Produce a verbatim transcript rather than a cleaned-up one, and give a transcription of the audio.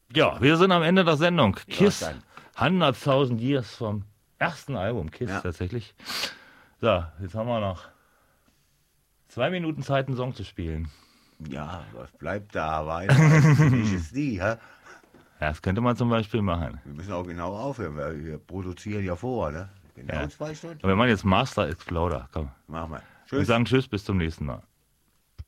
Ja, wir sind am Ende der Sendung. Ja, Kiss, dann. hunderttausend Years vom ersten Album, Kiss Ja. tatsächlich. So, jetzt haben wir noch zwei Minuten Zeit, einen Song zu spielen. Ja, was bleibt da? Weiter nicht ist die, hä? Ja, das könnte man zum Beispiel machen. Wir müssen auch genau aufhören, weil wir produzieren ja vor, ne? Genau Ja. zwei Stunden. Und wir machen jetzt Master Exploder. Komm. Machen wir. Wir Tschüss. sagen Tschüss, bis zum nächsten Mal.